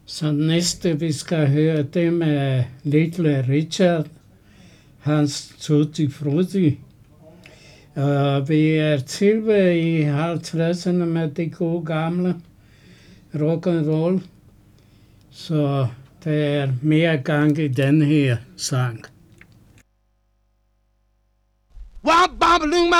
Så næste vi skal høre, det med Little Richard, hans Tutti Frutti. Og vi er tilbage i 50'erne med de gode gamle rock and roll. Så der er mere gang i den her sang.